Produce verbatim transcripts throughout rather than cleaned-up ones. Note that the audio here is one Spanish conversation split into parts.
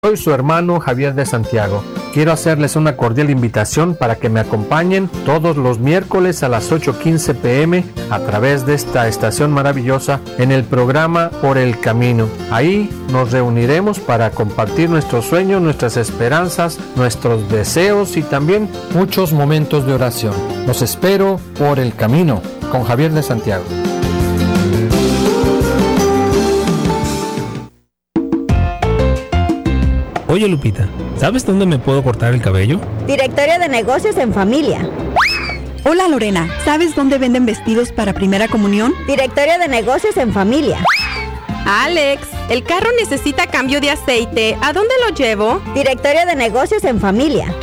Soy su hermano Javier de Santiago. Quiero hacerles una cordial invitación para que me acompañen todos los miércoles a las ocho quince pm a través de esta estación maravillosa en el programa Por el Camino. Ahí nos reuniremos para compartir nuestros sueños, nuestras esperanzas, nuestros deseos y también muchos momentos de oración. Los espero por el camino con Javier de Santiago. Oye, Lupita, ¿sabes dónde me puedo cortar el cabello? Directorio de Negocios en Familia. Hola, Lorena, ¿sabes dónde venden vestidos para primera comunión? Directorio de Negocios en Familia. Alex, el carro necesita cambio de aceite. ¿A dónde lo llevo? Directorio de Negocios en Familia.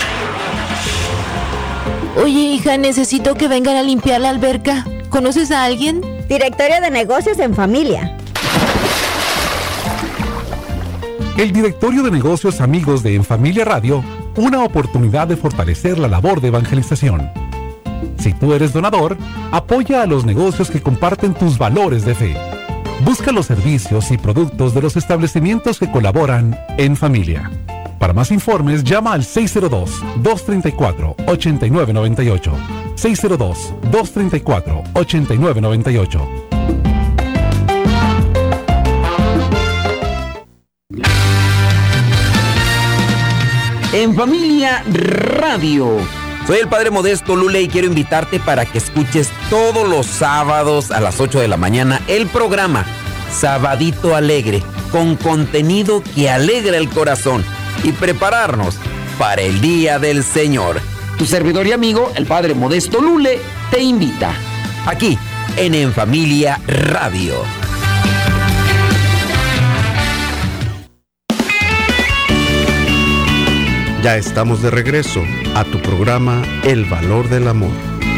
Oye, hija, necesito que vengan a limpiar la alberca. ¿Conoces a alguien? Directorio de Negocios en Familia. El Directorio de Negocios Amigos de En Familia Radio, una oportunidad de fortalecer la labor de evangelización. Si tú eres donador, apoya a los negocios que comparten tus valores de fe. Busca los servicios y productos de los establecimientos que colaboran en familia. Para más informes, llama al seis cero dos, dos tres cuatro, ocho nueve nueve ocho. seis cero dos, dos tres cuatro, ocho nueve nueve ocho. En Familia Radio. Soy el Padre Modesto Lule y quiero invitarte para que escuches todos los sábados a las ocho de la mañana el programa Sabadito Alegre, con contenido que alegra el corazón y prepararnos para el Día del Señor. Tu servidor y amigo, el Padre Modesto Lule, te invita. Aquí, en En Familia Radio. Ya estamos de regreso a tu programa El Valor del Amor.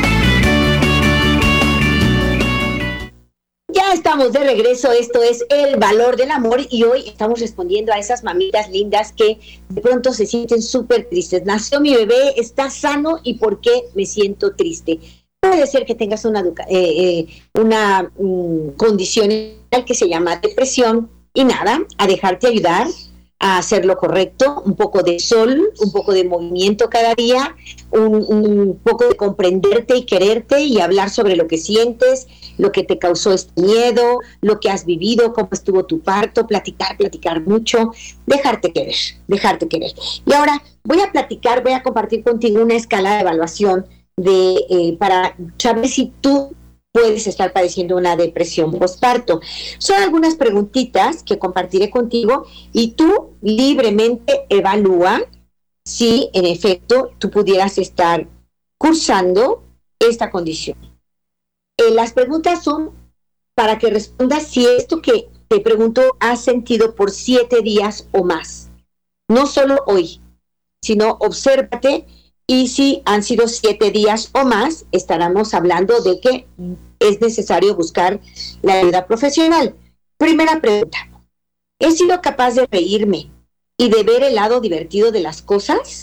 Ya estamos de regreso, esto es El Valor del Amor y hoy estamos respondiendo a esas mamitas lindas que de pronto se sienten súper tristes. Nació mi bebé, está sano y ¿por qué me siento triste? Puede ser que tengas una, educa- eh, eh, una um, condición que se llama depresión y nada, a dejarte ayudar a hacer lo correcto, un poco de sol, un poco de movimiento cada día, un, un poco de comprenderte y quererte y hablar sobre lo que sientes, lo que te causó este miedo, lo que has vivido, cómo estuvo tu parto, platicar, platicar mucho, dejarte querer, dejarte querer. Y ahora voy a platicar, voy a compartir contigo una escala de evaluación de eh, para saber si tú puedes estar padeciendo una depresión postparto. Son algunas preguntitas que compartiré contigo y tú libremente evalúa si en efecto tú pudieras estar cursando esta condición. Eh, las preguntas son para que respondas si esto que te pregunto has sentido por siete días o más. No solo hoy, sino obsérvate. Y si han sido siete días o más, estaremos hablando de que es necesario buscar la ayuda profesional. Primera pregunta. ¿He sido capaz de reírme y de ver el lado divertido de las cosas?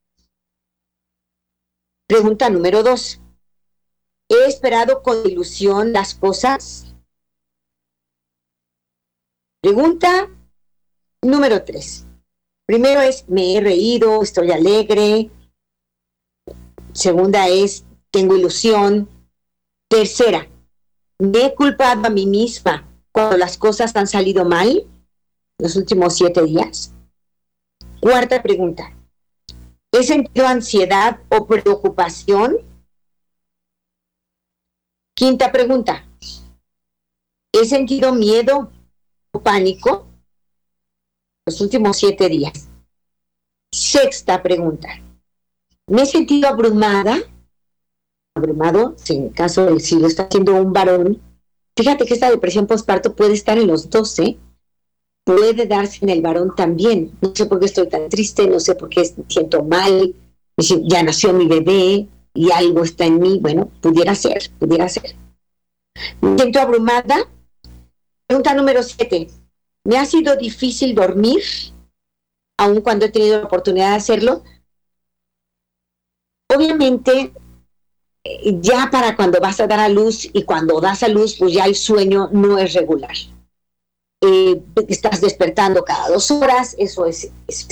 Pregunta número dos. ¿He esperado con ilusión las cosas? Pregunta número tres. Primero es, ¿me he reído? ¿Estoy alegre? Segunda es, tengo ilusión. Tercera, ¿me he culpado a mí misma cuando las cosas han salido mal los últimos siete días? Cuarta pregunta, ¿he sentido ansiedad o preocupación? Quinta pregunta, ¿he sentido miedo o pánico los últimos siete días? Sexta pregunta, ¿me he sentido abrumada? Abrumado, si en caso de si lo está haciendo un varón. Fíjate que esta depresión postparto puede estar en los dos, ¿eh? Puede darse en el varón también. No sé por qué estoy tan triste, no sé por qué siento mal, ya nació mi bebé y algo está en mí. Bueno, pudiera ser, pudiera ser. ¿Me siento abrumada? Pregunta número siete. ¿Me ha sido difícil dormir? Aun cuando he tenido la oportunidad de hacerlo. Obviamente, ya para cuando vas a dar a luz y cuando das a luz, pues ya el sueño no es regular. eh, estás despertando cada dos horas, eso es, es